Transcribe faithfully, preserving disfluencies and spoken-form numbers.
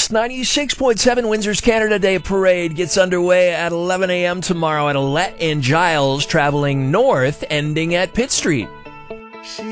Yes, ninety-six point seven Windsor's Canada Day Parade gets underway at eleven a.m. tomorrow at Alette and Giles, traveling north, ending at Pitt Street. She